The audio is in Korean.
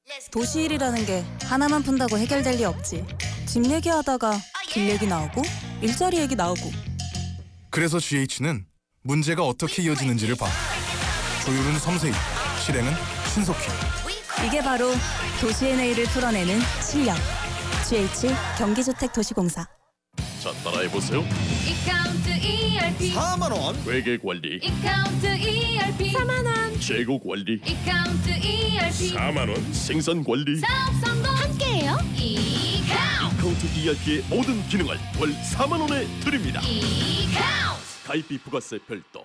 도시일이라는 게 하나만 푼다고 해결될 리 없지. 집 얘기하다가 길 얘기 나오고 일자리 얘기 나오고. 그래서 GH는 문제가 어떻게 이어지는지를 봐. 조율은 섬세히, 실행은 신속히. 이게 바로 도시의 내일을 풀어내는 실력. GH 경기주택도시공사. 자, 따라해보세요. 이카운트 ERP 4만 원. 회계 관리, 이카운트 ERP 4만 원 재고 관리, 이카운트 ERP 4만 원. 생산 관리. 사업 성공 함께해요. 이카운트 카운트 ERP의 모든 기능을 월 4만 원에 드립니다. 이카운트 가입비 부가세 별도.